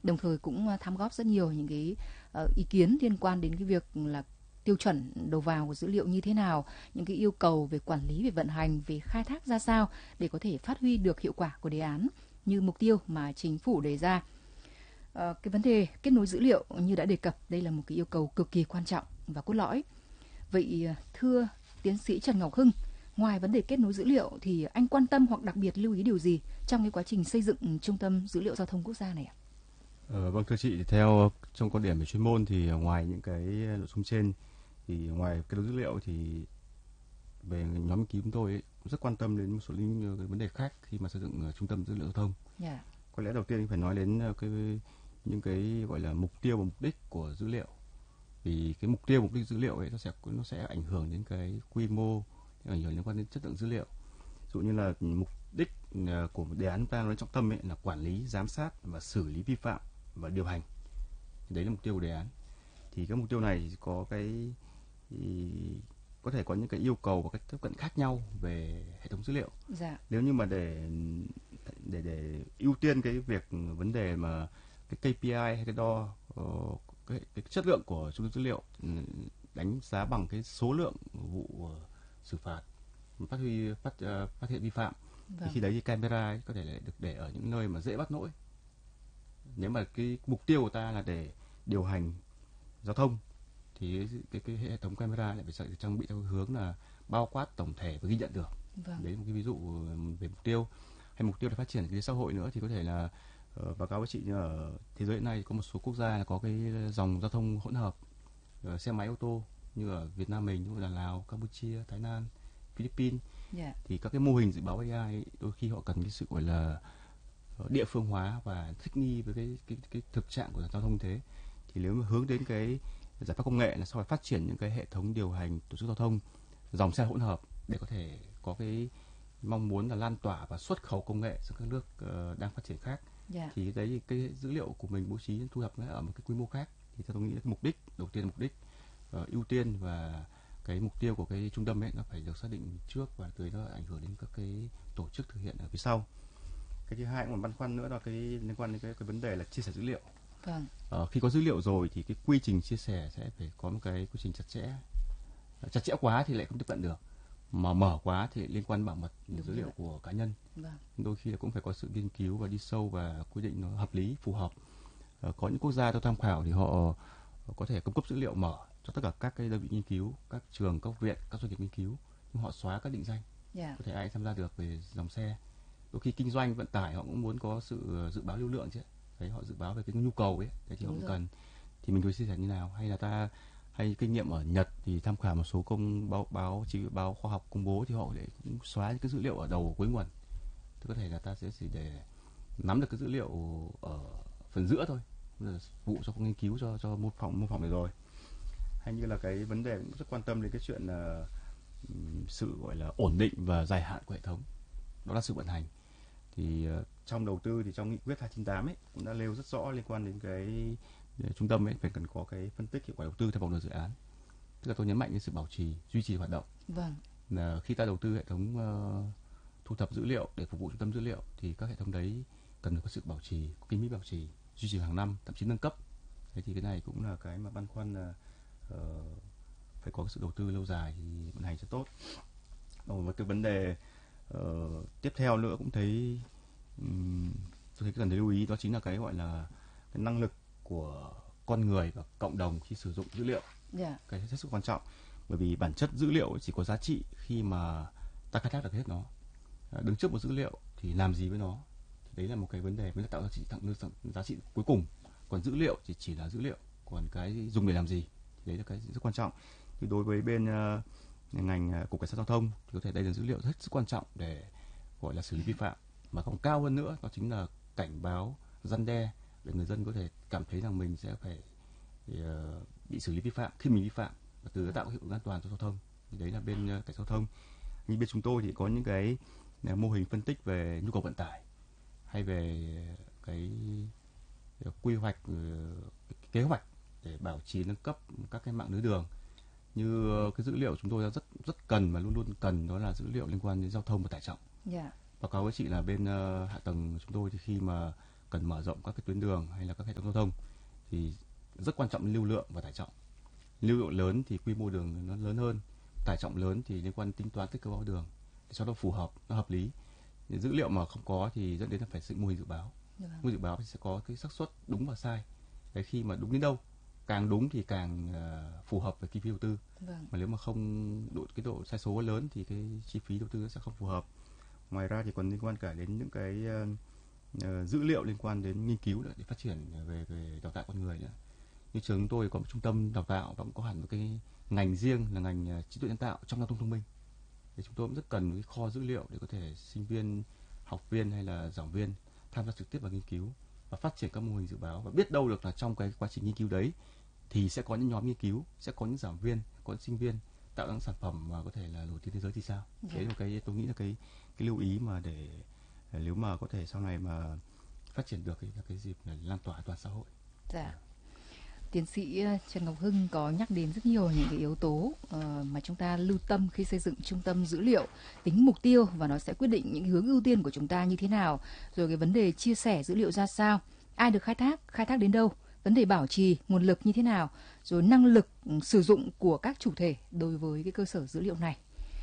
đồng thời cũng thăm góp rất nhiều những cái ý kiến liên quan đến cái việc là tiêu chuẩn đầu vào của dữ liệu như thế nào, những cái yêu cầu về quản lý, về vận hành, về khai thác ra sao để có thể phát huy được hiệu quả của đề án như mục tiêu mà chính phủ đề ra. Cái vấn đề kết nối dữ liệu như đã đề cập, đây là một cái yêu cầu cực kỳ quan trọng và cốt lõi. Vậy thưa tiến sĩ Trần Ngọc Hưng, ngoài vấn đề kết nối dữ liệu thì anh quan tâm hoặc đặc biệt lưu ý điều gì trong cái quá trình xây dựng Trung tâm Dữ liệu Giao thông Quốc gia này ạ? Vâng, thưa chị, theo trong quan điểm về chuyên môn thì ngoài những cái nội dung trên, thì ngoài kết nối dữ liệu thì về nhóm nghiên cứu chúng tôi ấy, cũng rất quan tâm đến một số cái vấn đề khác khi mà xây dựng trung tâm dữ liệu giao thông. Yeah. Có lẽ đầu tiên phải nói đến những cái gọi là mục tiêu và mục đích của dữ liệu. Vì cái mục tiêu, mục đích dữ liệu ấy nó sẽ ảnh hưởng đến cái quy mô, ảnh hưởng liên quan đến chất lượng dữ liệu. Ví dụ như là mục đích của đề án chúng ta nói trọng tâm ấy là quản lý, giám sát và xử lý vi phạm và điều hành. Thì đấy là mục tiêu của đề án. Thì cái mục tiêu này có có thể có những cái yêu cầu và cách tiếp cận khác nhau về hệ thống dữ liệu. Dạ. Nếu như mà để ưu tiên cái việc vấn đề mà cái KPI hay cái đo cái chất lượng của trung tâm dữ liệu, đánh giá bằng cái số lượng vụ xử phạt, phát hiện vi phạm, thì khi đấy thì camera ấy có thể là được để ở những nơi mà dễ bắt lỗi. Nếu mà cái mục tiêu của ta là để điều hành giao thông thì cái hệ thống camera lại phải trang bị theo hướng là bao quát tổng thể và ghi nhận được. Đấy là một cái ví dụ về mục tiêu. Hay mục tiêu để phát triển kinh tế xã hội nữa thì có thể là báo cáo với chị, như ở thế giới hiện nay có một số quốc gia là có cái dòng giao thông hỗn hợp xe máy ô tô, như ở Việt Nam mình, như là Lào, Campuchia, Thái Lan, Philippines. Yeah. Thì các cái mô hình dự báo AI ấy, đôi khi họ cần cái sự gọi là địa phương hóa và thích nghi với cái thực trạng của giao thông thế. Thì nếu mà hướng đến cái giải pháp công nghệ là sau phát triển những cái hệ thống điều hành tổ chức giao thông dòng xe hỗn hợp để có thể có cái mong muốn là lan tỏa và xuất khẩu công nghệ sang các nước đang phát triển khác. Yeah. Thì đấy, cái dữ liệu của mình bố trí thu thập ở một cái quy mô khác. Thì tôi nghĩ là cái mục đích đầu tiên là mục đích ưu tiên, và cái mục tiêu của cái trung tâm ấy nó phải được xác định trước, và từ đó ảnh hưởng đến các cái tổ chức thực hiện ở phía sau. Cái thứ hai cũng là băn khoăn nữa là cái liên quan đến cái vấn đề là chia sẻ dữ liệu. Vâng. Khi có dữ liệu rồi thì cái quy trình chia sẻ sẽ phải có một cái quy trình chặt chẽ quá thì lại không tiếp cận được, mà mở quá thì liên quan bảo mật dữ liệu của cá nhân. Vâng. Đôi khi là cũng phải có sự nghiên cứu và đi sâu và quy định nó hợp lý, phù hợp. Có những quốc gia theo tham khảo thì họ có thể cung cấp dữ liệu mở cho tất cả các cái đơn vị nghiên cứu, các trường, các viện, các doanh nghiệp nghiên cứu, nhưng họ xóa các định danh. Yeah. Có thể ai tham gia được về dòng xe. Đôi khi kinh doanh vận tải họ cũng muốn có sự dự báo lưu lượng chứ. Đấy, họ dự báo về cái nhu cầu ấy, đấy thì họ cũng cần. Thì mình có chia sẻ như nào, hay kinh nghiệm ở Nhật thì tham khảo một số báo khoa học công bố thì họ để cũng xóa những cái dữ liệu ở đầu cuối nguồn. Thì có thể là ta sẽ chỉ để nắm được cái dữ liệu ở phần giữa thôi, vụ cho nghiên cứu cho mô phỏng được rồi. Hay như là cái vấn đề cũng rất quan tâm đến cái chuyện là sự gọi là ổn định và dài hạn của hệ thống, đó là sự vận hành. Thì trong đầu tư thì trong nghị quyết 298 ấy cũng đã nêu rất rõ liên quan đến cái trung tâm ấy phải cần có cái phân tích hiệu quả đầu tư theo vòng đời dự án. Tức là tôi nhấn mạnh đến sự bảo trì, duy trì hoạt động. Vâng. Là khi ta đầu tư hệ thống thu thập dữ liệu để phục vụ trung tâm dữ liệu thì các hệ thống đấy cần có sự bảo trì, có kinh phí bảo trì, duy trì hàng năm, thậm chí nâng cấp. Thế thì cái này cũng là cái mà băn khoăn là phải có cái sự đầu tư lâu dài thì vận hành sẽ tốt. Một cái vấn đề tiếp theo nữa cũng thấy tôi thấy cần lưu ý, đó chính là cái gọi là cái năng lực của con người và cộng đồng khi sử dụng dữ liệu. Yeah. Cái hết sức quan trọng, bởi vì bản chất dữ liệu chỉ có giá trị khi mà ta khai thác được hết nó. Đứng trước một dữ liệu thì làm gì với nó, thì đấy là một cái vấn đề mới là tạo giá trị cuối cùng. Còn dữ liệu thì chỉ là dữ liệu, còn cái dùng để làm gì thì đấy là cái rất quan trọng. Thì đối với bên ngành cục cảnh sát giao thông thì có thể đây là dữ liệu rất quan trọng để gọi là xử lý vi phạm, mà còn cao hơn nữa đó chính là cảnh báo, răn đe để người dân có thể cảm thấy rằng mình sẽ phải bị xử lý vi phạm khi mình vi phạm, và từ đó tạo hiệu ứng an toàn cho giao thông. Thì đấy là bên cảnh sát giao thông. Như bên chúng tôi thì có những cái mô hình phân tích về nhu cầu vận tải, hay về cái quy hoạch, cái kế hoạch để bảo trì nâng cấp các cái mạng lưới đường. Như cái dữ liệu chúng tôi rất cần và luôn luôn cần, đó là dữ liệu liên quan đến giao thông và tải trọng. Yeah. Báo cáo với chị là bên hạ tầng chúng tôi thì khi mà cần mở rộng các cái tuyến đường hay là các hệ thống giao thông thì rất quan trọng lưu lượng và tải trọng. Lưu lượng lớn thì quy mô đường nó lớn hơn, tải trọng lớn thì liên quan tính toán kích cỡ báo đường để cho nó phù hợp, nó hợp lý. Dữ liệu mà không có thì dẫn đến là phải sử mô hình dự báo. Mô hình dự báo thì sẽ có cái xác suất đúng và sai. Đấy, khi mà đúng đến đâu, càng đúng thì càng phù hợp với kinh phí đầu tư. Mà nếu mà không cái độ sai số lớn thì cái chi phí đầu tư nó sẽ không phù hợp. Ngoài ra thì còn liên quan cả đến những cái dữ liệu liên quan đến nghiên cứu nữa để phát triển về đào tạo con người nữa. Như trường chúng tôi có một trung tâm đào tạo và cũng có hẳn một cái ngành riêng là ngành trí tuệ nhân tạo trong giao thông thông minh. Thì chúng tôi cũng rất cần cái kho dữ liệu để có thể sinh viên, học viên hay là giảng viên tham gia trực tiếp vào nghiên cứu và phát triển các mô hình dự báo, và biết đâu được là trong cái quá trình nghiên cứu đấy thì sẽ có những nhóm nghiên cứu, sẽ có những giảng viên, có những sinh viên tạo ra những sản phẩm mà có thể là nổi tiếng thế giới thì sao. Đấy là cái tôi nghĩ là cái lưu ý mà để nếu mà có thể sau này mà phát triển được là cái dịp để lan tỏa toàn xã hội. Dạ. Tiến sĩ Trần Ngọc Hưng có nhắc đến rất nhiều những cái yếu tố mà chúng ta lưu tâm khi xây dựng trung tâm dữ liệu, tính mục tiêu và nó sẽ quyết định những hướng ưu tiên của chúng ta như thế nào, rồi cái vấn đề chia sẻ dữ liệu ra sao, ai được khai thác đến đâu, vấn đề bảo trì, nguồn lực như thế nào, rồi năng lực sử dụng của các chủ thể đối với cái cơ sở dữ liệu này.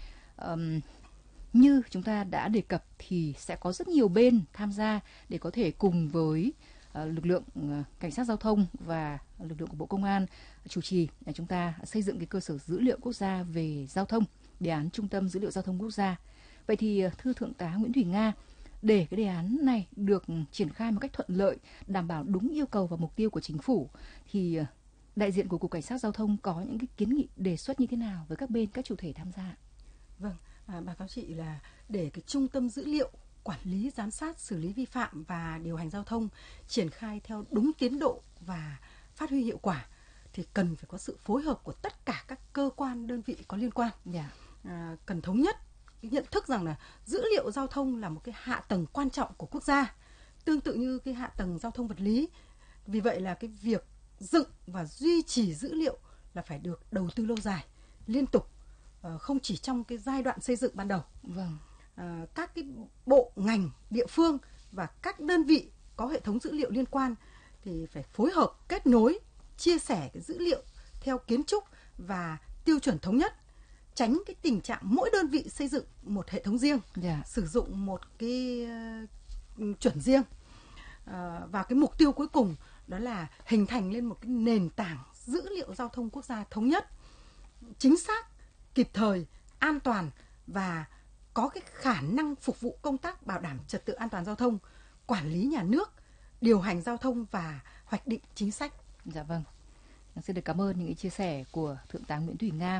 Như chúng ta đã đề cập thì sẽ có rất nhiều bên tham gia để có thể cùng với lực lượng cảnh sát giao thông và lực lượng của Bộ Công an chủ trì để chúng ta xây dựng cái cơ sở dữ liệu quốc gia về giao thông, đề án trung tâm dữ liệu giao thông quốc gia. Vậy thì thưa Thượng tá Nguyễn Thủy Nga, để cái đề án này được triển khai một cách thuận lợi, đảm bảo đúng yêu cầu và mục tiêu của chính phủ thì đại diện của Cục Cảnh sát Giao thông có những cái kiến nghị đề xuất như thế nào với các bên, các chủ thể tham gia? Vâng, báo cáo chị là để cái trung tâm dữ liệu quản lý, giám sát, xử lý vi phạm và điều hành giao thông triển khai theo đúng tiến độ và phát huy hiệu quả thì cần phải có sự phối hợp của tất cả các cơ quan, đơn vị có liên quan. Cần thống nhất cái nhận thức rằng là dữ liệu giao thông là một cái hạ tầng quan trọng của quốc gia, tương tự như cái hạ tầng giao thông vật lý. Vì vậy là cái việc dựng và duy trì dữ liệu là phải được đầu tư lâu dài, liên tục, không chỉ trong cái giai đoạn xây dựng ban đầu. Các cái bộ ngành địa phương và các đơn vị có hệ thống dữ liệu liên quan thì phải phối hợp, kết nối, chia sẻ cái dữ liệu theo kiến trúc và tiêu chuẩn thống nhất, tránh cái tình trạng mỗi đơn vị xây dựng một hệ thống riêng, sử dụng một cái chuẩn riêng. Và cái mục tiêu cuối cùng đó là hình thành lên một cái nền tảng dữ liệu giao thông quốc gia thống nhất, chính xác, kịp thời, an toàn và có cái khả năng phục vụ công tác bảo đảm trật tự an toàn giao thông, quản lý nhà nước, điều hành giao thông và hoạch định chính sách. Dạ vâng. Xin được cảm ơn những chia sẻ của Thượng tá Nguyễn Thủy Nga.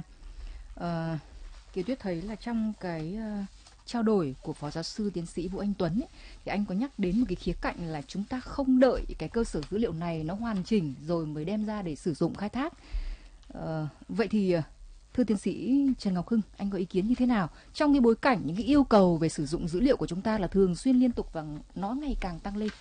Kiều Tuyết thấy là trong cái trao đổi của Phó Giáo sư Tiến sĩ Vũ Anh Tuấn ấy, thì anh có nhắc đến một cái khía cạnh là chúng ta không đợi cái cơ sở dữ liệu này nó hoàn chỉnh rồi mới đem ra để sử dụng khai thác. Vậy thì thưa Tiến sĩ Trần Ngọc Hưng, anh có ý kiến như thế nào trong cái bối cảnh những cái yêu cầu về sử dụng dữ liệu của chúng ta là thường xuyên liên tục và nó ngày càng tăng lên?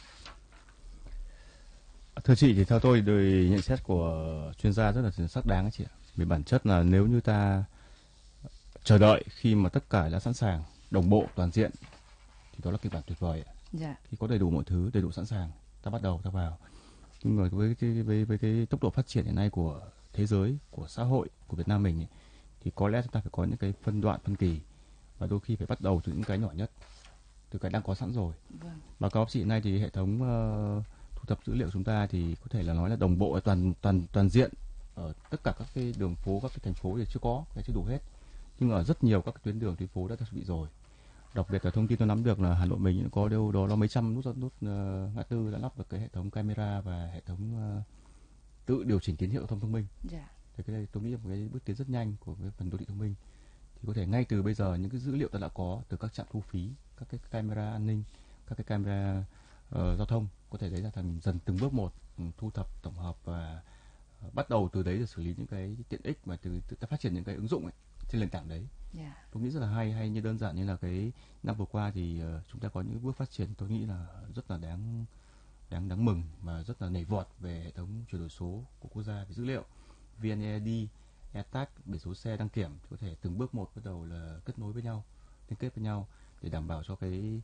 Thưa chị, thì theo tôi đời nhận xét của chuyên gia rất là xác đáng chị ạ. Vì bản chất là nếu như ta chờ đợi khi mà tất cả đã sẵn sàng, đồng bộ, toàn diện thì đó là kịch bản tuyệt vời ạ. Khi có đầy đủ mọi thứ, đầy đủ sẵn sàng, ta bắt đầu ta vào. Nhưng mà với cái tốc độ phát triển hiện nay của thế giới, của xã hội, của Việt Nam mình ấy, thì có lẽ chúng ta phải có những cái phân đoạn, phân kỳ và đôi khi phải bắt đầu từ những cái nhỏ nhất, từ cái đang có sẵn rồi. Báo cáo chị nay thì hệ thống thu thập dữ liệu chúng ta thì có thể là nói là đồng bộ toàn diện ở tất cả các cái đường phố, các cái thành phố thì chưa có, chưa đủ hết. Nhưng ở rất nhiều các cái tuyến đường, tuyến phố đã chuẩn bị rồi. Đặc biệt là thông tin tôi nắm được là Hà Nội mình có đâu đó là mấy trăm nút ngã tư đã lắp được cái hệ thống camera và hệ thống tự điều chỉnh tín hiệu thông thông minh. Thì cái này tôi nghĩ là một cái bước tiến rất nhanh của cái phần đô thị thông minh. Thì có thể ngay từ bây giờ những cái dữ liệu ta đã có từ các trạm thu phí, các cái camera an ninh, các cái camera giao thông có thể đấy là thành dần từng bước một thu thập, tổng hợp và bắt đầu từ đấy để xử lý những cái tiện ích mà từ ta phát triển những cái ứng dụng ấy trên nền tảng đấy. Tôi nghĩ rất là hay như đơn giản như là cái năm vừa qua thì chúng ta có những bước phát triển tôi nghĩ là rất là đáng mừng và rất là nảy vọt về hệ thống chuyển đổi số của quốc gia về dữ liệu. VNeID, ETAG, biển số xe đăng kiểm thì có thể từng bước một bắt đầu là kết nối với nhau, liên kết với nhau để đảm bảo cho cái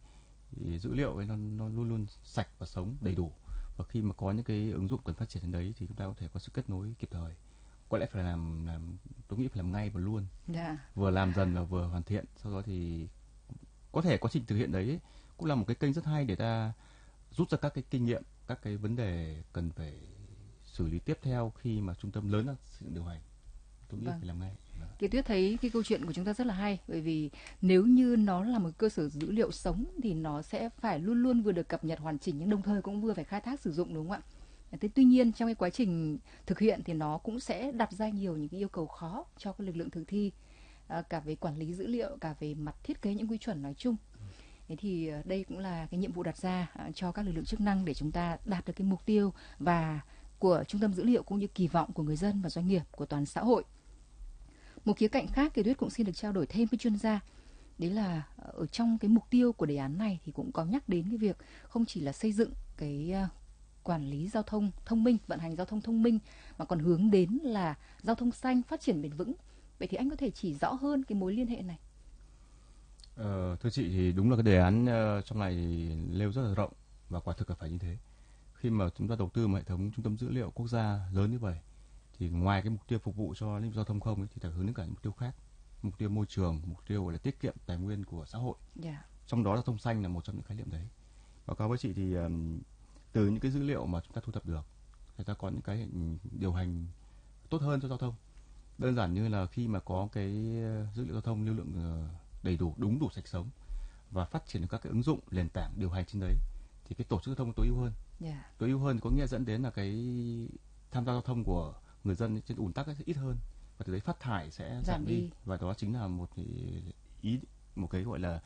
thì dữ liệu ấy nó luôn luôn sạch và sống đầy đủ, và khi mà có những cái ứng dụng cần phát triển đến đấy thì chúng ta có thể có sự kết nối kịp thời. Có lẽ phải làm tôi nghĩ phải làm ngay và luôn. Vừa làm dần và vừa hoàn thiện, sau đó thì có thể quá trình thực hiện đấy ấy, cũng là một cái kênh rất hay để ta rút ra các cái kinh nghiệm, các cái vấn đề cần phải xử lý tiếp theo khi mà trung tâm lớn đang xây dựng điều hành. Tôi nghĩ phải làm ngay. Kiệt Tuyết thấy cái câu chuyện của chúng ta rất là hay, bởi vì nếu như nó là một cơ sở dữ liệu sống thì nó sẽ phải luôn luôn vừa được cập nhật hoàn chỉnh, nhưng đồng thời cũng vừa phải khai thác sử dụng, đúng không ạ? Thế tuy nhiên trong cái quá trình thực hiện thì nó cũng sẽ đặt ra nhiều những cái yêu cầu khó cho cái lực lượng thực thi, cả về quản lý dữ liệu, cả về mặt thiết kế những quy chuẩn nói chung. Thế thì đây cũng là cái nhiệm vụ đặt ra cho các lực lượng chức năng để chúng ta đạt được cái mục tiêu và của trung tâm dữ liệu cũng như kỳ vọng của người dân và doanh nghiệp, của toàn xã hội. Một khía cạnh khác, Kiệt Tuyết cũng xin được trao đổi thêm với chuyên gia. Đấy là ở trong cái mục tiêu của đề án này thì cũng có nhắc đến cái việc không chỉ là xây dựng cái quản lý giao thông thông minh, vận hành giao thông thông minh, mà còn hướng đến là giao thông xanh, phát triển bền vững. Vậy thì anh có thể chỉ rõ hơn cái mối liên hệ này? Thưa chị, thì đúng là cái đề án trong này nêu rất là rộng, và quả thực là phải như thế. Khi mà chúng ta đầu tư một hệ thống trung tâm dữ liệu quốc gia lớn như vậy, thì ngoài cái mục tiêu phục vụ cho lĩnh vực giao thông không ấy, thì phải hướng đến cả những mục tiêu khác, mục tiêu môi trường, mục tiêu gọi là tiết kiệm tài nguyên của xã hội. Trong đó giao thông xanh là một trong những khái niệm đấy. Báo cáo với chị thì từ những cái dữ liệu mà chúng ta thu thập được, người ta có những cái điều hành tốt hơn cho giao thông. Đơn giản như là khi mà có cái dữ liệu giao thông lưu lượng đầy đủ, đúng đủ, sạch sống, và phát triển được các cái ứng dụng nền tảng điều hành trên đấy, thì cái tổ chức giao thông tối ưu hơn. Tối ưu hơn có nghĩa dẫn đến là cái tham gia giao thông của người dân trên ùn tắc sẽ ít hơn, và từ đấy phát thải sẽ giảm đi. Và đó chính là một cái gọi là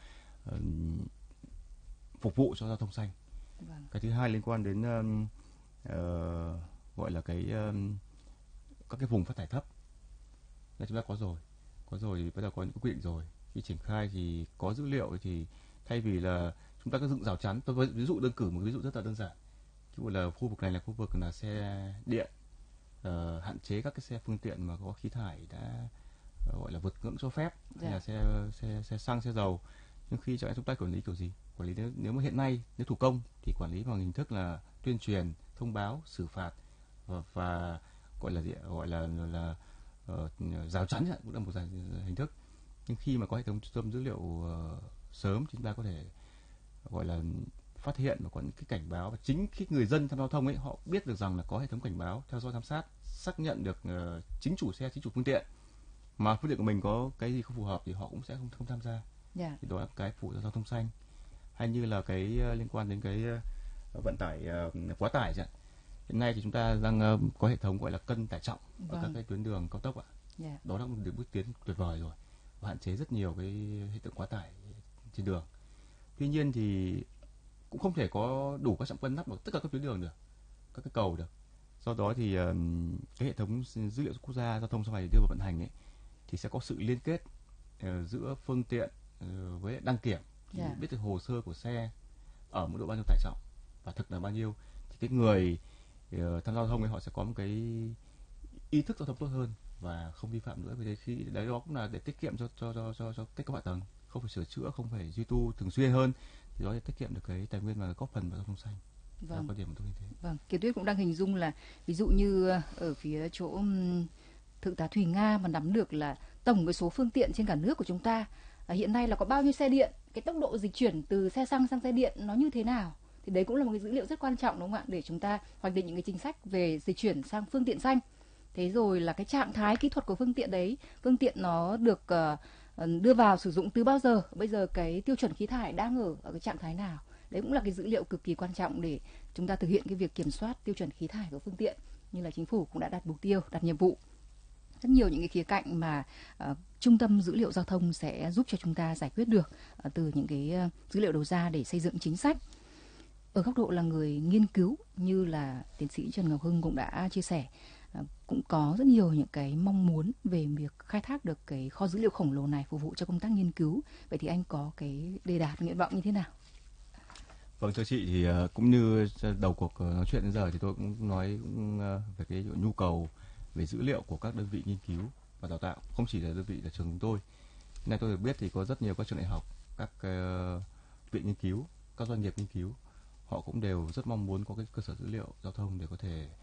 phục vụ cho giao thông xanh. Cái thứ hai liên quan đến gọi là các cái vùng phát thải thấp là chúng ta có rồi, bây giờ có những quy định rồi. Khi triển khai thì có dữ liệu thì thay vì là chúng ta cứ dựng rào chắn, tôi ví dụ đơn cử một ví dụ rất là đơn giản, ví dụ là khu vực này là khu vực là xe điện, hạn chế các cái xe phương tiện mà có khí thải đã gọi là vượt ngưỡng cho phép, hay là xe xăng, xe dầu. Nhưng khi chúng ta quản lý kiểu gì? Quản lý nếu mà hiện nay nếu thủ công thì quản lý bằng hình thức là tuyên truyền, thông báo, xử phạt, và gọi là rào chắn cũng là một hình thức. Nhưng khi mà có hệ thống trung tâm dữ liệu sớm thì chúng ta có thể gọi là phát hiện và có những cái cảnh báo, và chính khi người dân tham gia giao thông ấy, họ biết được rằng là có hệ thống cảnh báo, theo dõi, giám sát, xác nhận được chính chủ xe, chính chủ phương tiện, mà phương tiện của mình có cái gì không phù hợp thì họ cũng sẽ không tham gia. Thì đó là cái phụ giao thông xanh. Hay như là cái liên quan đến cái vận tải quá tải chẳng. Hiện nay thì chúng ta đang có hệ thống gọi là cân tải trọng ở các cái tuyến đường cao tốc ạ. Đó là một bước tiến tuyệt vời rồi, và hạn chế rất nhiều cái hiện tượng quá tải trên đường. Tuy nhiên thì cũng không thể có đủ các trạm cân lắp ở tất cả các tuyến đường được, các cái cầu được. Do đó thì cái hệ thống dữ liệu quốc gia giao thông sau này đưa vào vận hành ấy, thì sẽ có sự liên kết giữa phương tiện với đăng kiểm, thì biết được hồ sơ của xe ở mức độ bao nhiêu tải trọng và thực là bao nhiêu, thì cái người tham gia giao thông ấy họ sẽ có một cái ý thức giao thông tốt hơn và không vi phạm nữa. Vì thế khi đấy đó cũng là để tiết kiệm cho kết cấu hạ tầng, không phải sửa chữa, không phải duy tu thường xuyên hơn, thì đó để tiết kiệm được cái tài nguyên và góp phần vào giao thông xanh. Quan điểm của tôi như thế. Kiệt Tuyết cũng đang hình dung là ví dụ như ở phía chỗ Thượng tá Thùy Nga mà nắm được là tổng cái số phương tiện trên cả nước của chúng ta hiện nay là có bao nhiêu xe điện, cái tốc độ dịch chuyển từ xe xăng sang xe điện nó như thế nào, thì đấy cũng là một cái dữ liệu rất quan trọng, đúng không ạ, để chúng ta hoạch định những cái chính sách về dịch chuyển sang phương tiện xanh. Thế rồi là cái trạng thái kỹ thuật của phương tiện đấy, phương tiện nó được đưa vào sử dụng từ bao giờ, bây giờ cái tiêu chuẩn khí thải đang ở cái trạng thái nào. Đấy cũng là cái dữ liệu cực kỳ quan trọng để chúng ta thực hiện cái việc kiểm soát tiêu chuẩn khí thải của phương tiện, như là chính phủ cũng đã đặt mục tiêu, đặt nhiệm vụ. Rất nhiều những cái khía cạnh mà trung tâm dữ liệu giao thông sẽ giúp cho chúng ta giải quyết được từ những cái dữ liệu đầu ra để xây dựng chính sách. Ở góc độ là người nghiên cứu, như là tiến sĩ Trần Ngọc Hưng cũng đã chia sẻ, cũng có rất nhiều những cái mong muốn về việc khai thác được cái kho dữ liệu khổng lồ này phục vụ cho công tác nghiên cứu. Vậy thì anh có cái đề đạt nguyện vọng như thế nào? Vâng, thưa chị, thì cũng như đầu cuộc nói chuyện đến giờ thì tôi cũng nói về cái nhu cầu về dữ liệu của các đơn vị nghiên cứu và đào tạo, không chỉ là đơn vị là trường chúng tôi. Hiện nay tôi được biết thì có rất nhiều các trường đại học, các viện nghiên cứu các doanh nghiệp nghiên cứu họ cũng đều rất mong muốn có cái cơ sở dữ liệu giao thông để có thể